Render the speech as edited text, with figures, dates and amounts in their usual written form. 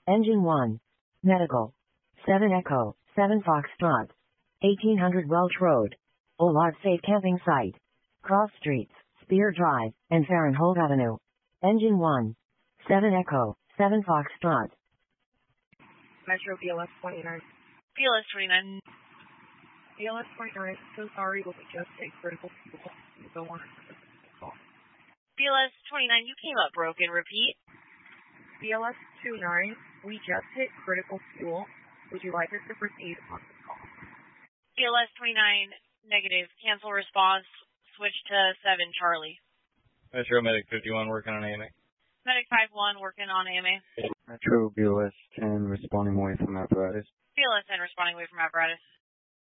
Engine 1. Medical. 7 Echo, 7 Foxtrot. 1800 Welch Road. Old Safe Camping Site. Cross Streets, Spear Drive, and Farrenholt Avenue. Engine 1. 7 Echo, 7 Foxtrot. Metro BLS 29. BLS 29. BLS 29, so sorry, but we just take critical fuel. Go on. BLS 29, you came up broken. Repeat. BLS 29, we just hit critical fuel. Would you like us to proceed on this call? BLS 29, negative. Cancel response. Switch to 7 Charlie. Metro Medic 51 working on AMA. Medic 51 working on AMA. Metro BLS 10 responding away from apparatus. BLS 10 responding away from apparatus.